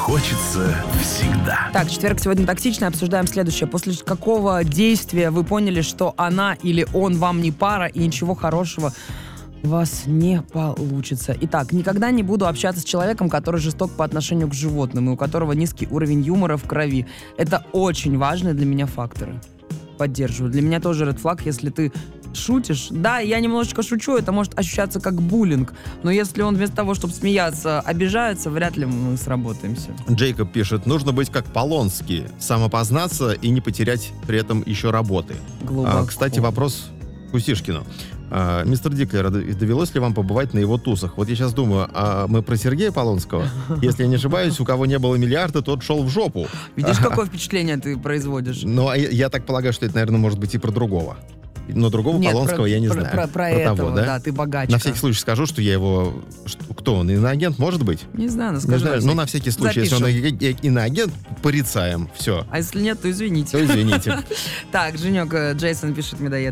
хочется всегда. Так, четверг сегодня токсичный. Обсуждаем следующее. После какого действия вы поняли, что она или он вам не пара и ничего хорошего у вас не получится? Итак, никогда не буду общаться с человеком, который жесток по отношению к животным и у которого низкий уровень юмора в крови. Это очень важные для меня факторы. Поддерживаю. Для меня тоже red flag, если ты шутишь. Да, я немножечко шучу, это может ощущаться как буллинг, но если он вместо того, чтобы смеяться, обижается, вряд ли мы сработаемся. Джейкоб пишет, нужно быть как Полонский, самопознаться и не потерять при этом еще работы. Глубоко. Кстати, вопрос Кусишкину. Мистер Диклер, довелось ли вам побывать на его тусах? Вот я сейчас думаю, мы про Сергея Полонского? Если я не ошибаюсь, у кого не было миллиарда, тот шел в жопу. Видишь, какое впечатление ты производишь? Ну, я так полагаю, что это, наверное, может быть и про другого. Но другого Нет, Полонского я не знаю. Про этого, того, да, ты богачка. На всякий случай скажу, что я его... Кто он, иноагент, может быть? Не знаю, но Не скажи. знаю, на всякий случай, Запишем. если он иноагент, порицаем. Все. А если нет, то извините. То извините. Так, Женек, Джейсон пишет, медоед.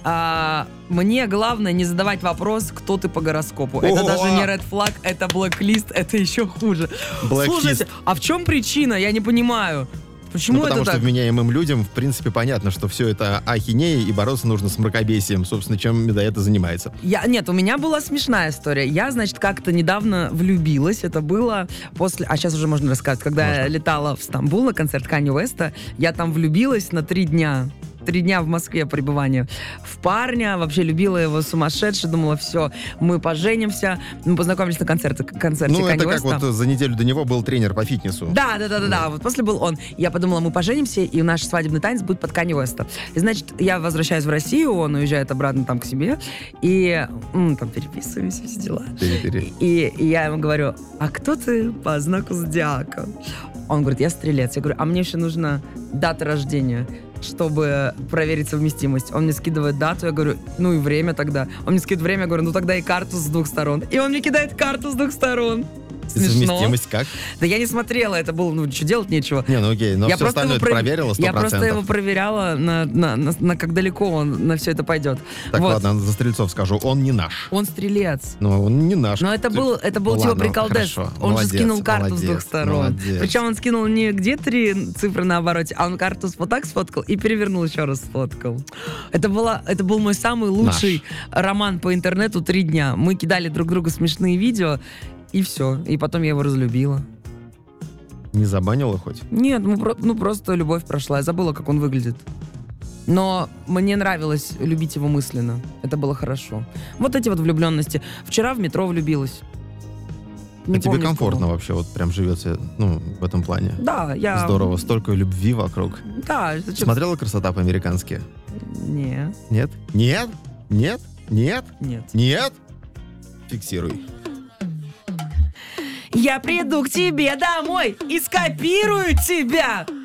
Мне главное не задавать вопрос, кто ты по гороскопу. Это даже не red flag, это blacklist, это еще хуже. Blacklist. Слушайте, а в чем причина? Я не понимаю. Почему это потому так? что вменяемым людям, в принципе, понятно, что все это ахинея, и бороться нужно с мракобесием. Собственно, чем медоед и занимается. Нет, у меня была смешная история. Я, значит, как-то недавно влюбилась. Это было после... А сейчас уже можно рассказать. Когда я летала в Стамбул на концерт Канье Уэста, я там влюбилась на 3 дня. 3 дня в Москве пребывания в парня, вообще любила его сумасшедше, думала, все, мы поженимся. Мы познакомились на концерте Ну, Канье это как Уэста. вот за неделю до него был тренер по фитнесу. Да, вот после был он. Я подумала, мы поженимся, и наш свадебный танец будет под Канье Уэста. И, значит, я возвращаюсь в Россию, он уезжает обратно там к себе, и там переписываемся, все дела. И я ему говорю, а кто ты по знаку зодиака? Он говорит, я стрелец. Я говорю, а мне еще нужна дата рождения, чтобы проверить совместимость. Он мне скидывает дату, я говорю, ну и время тогда. Он мне скидывает время, я говорю, ну тогда и карту с 2 сторон. И он мне кидает карту с 2 сторон. Смешно. Совместимость как? Да я не смотрела, это было, что делать нечего. Не, ну окей, но Я все остальное ты проверила 100%. Я просто его проверяла на как далеко он на все это пойдет. Так, вот. ладно, за стрельцов скажу, он не наш. Он стрелец. Ну, он не наш. Но это был Ну, типа ладно, приколдес. хорошо. Он Молодец, же скинул карту с 2 молодец, сторон. молодец. Причем он скинул не где 3 цифры на обороте, а он карту вот так сфоткал и перевернул, еще раз сфоткал. Это был мой самый лучший роман по интернету 3 дня. Мы кидали друг другу смешные видео, и все. И потом я его разлюбила. Не забанила хоть? Нет, просто любовь прошла. Я забыла, как он выглядит. Но мне нравилось любить его мысленно. Это было хорошо. Вот эти вот влюбленности. Вчера в метро влюбилась. Не тебе помню, комфортно в кого. вообще вот прям живется, в этом плане? Да, я... Здорово, столько любви вокруг. Да. Это Смотрела «Красота по-американски»? Нет. Нет? Нет? Нет? Нет? Нет. Нет? Фиксируй. Я приду к тебе домой и скопирую тебя.